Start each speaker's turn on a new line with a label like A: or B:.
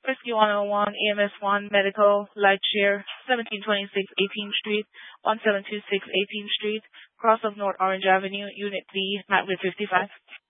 A: Rescue 101, EMS1, Medical, Lightshare, 1726 18th Street, 1726 18th Street, cross of North Orange Avenue, Unit B, Maplet 55.